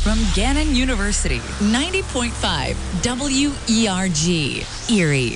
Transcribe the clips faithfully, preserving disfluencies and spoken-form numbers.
from Gannon University, ninety point five W E R G, Erie.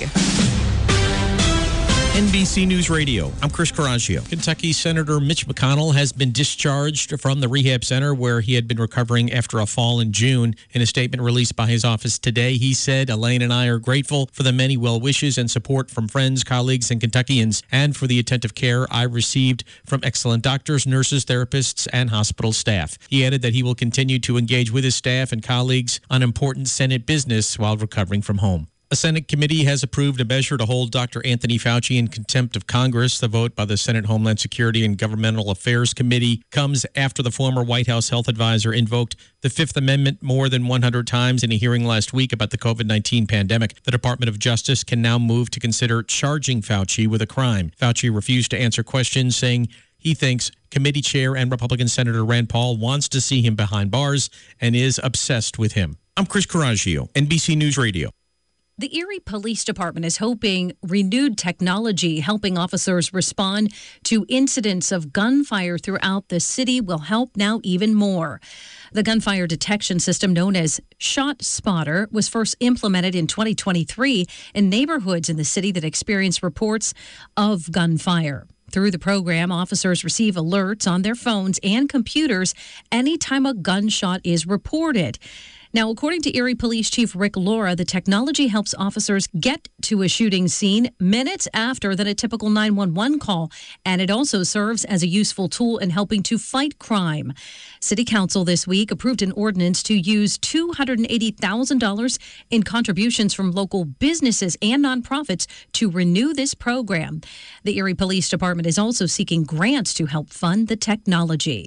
N B C News Radio. I'm Chris Coraggio. Kentucky Senator Mitch McConnell has been discharged from the rehab center where he had been recovering after a fall in June. In a statement released by his office today, he said, Elaine and I are grateful for the many well wishes and support from friends, colleagues, and Kentuckians, and for the attentive care I received from excellent doctors, nurses, therapists, and hospital staff. He added that he will continue to engage with his staff and colleagues on important Senate business while recovering from home. A Senate committee has approved a measure to hold Doctor Anthony Fauci in contempt of Congress. The vote by the Senate Homeland Security and Governmental Affairs Committee comes after the former White House health advisor invoked the Fifth Amendment more than one hundred times in a hearing last week about the covid nineteen pandemic. The Department of Justice can now move to consider charging Fauci with a crime. Fauci refused to answer questions, saying he thinks committee chair and Republican Senator Rand Paul wants to see him behind bars and is obsessed with him. I'm Chris Coraggio, N B C News Radio. The Erie Police Department is hoping renewed technology helping officers respond to incidents of gunfire throughout the city will help now even more. The gunfire detection system known as ShotSpotter was first implemented in twenty twenty-three in neighborhoods in the city that experienced reports of gunfire. Through the program, officers receive alerts on their phones and computers anytime a gunshot is reported. Now, according to Erie Police Chief Rick Laura, the technology helps officers get to a shooting scene minutes after than a typical nine one one call, and it also serves as a useful tool in helping to fight crime. City Council this week approved an ordinance to use two hundred eighty thousand dollars in contributions from local businesses and nonprofits to renew this program. The Erie Police Department is also seeking grants to help fund the technology.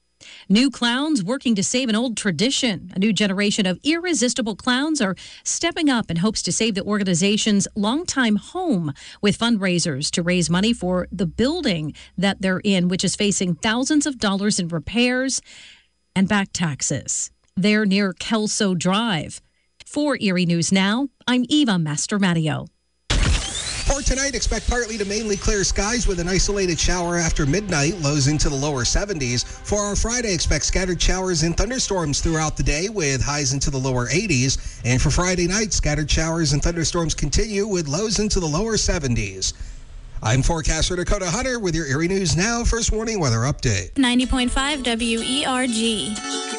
New clowns working to save an old tradition. A new generation of irresistible clowns are stepping up in hopes to save the organization's longtime home with fundraisers to raise money for the building that they're in, which is facing thousands of dollars in repairs and back taxes. They're near Kelso Drive. For Erie News Now, I'm Eva Mastromattio. For tonight, expect partly to mainly clear skies with an isolated shower after midnight, lows into the lower seventies. For our Friday, expect scattered showers and thunderstorms throughout the day with highs into the lower eighties. And for Friday night, scattered showers and thunderstorms continue with lows into the lower seventies. I'm forecaster Dakota Hunter with your Erie News Now First Warning Weather Update. ninety point five W E R G.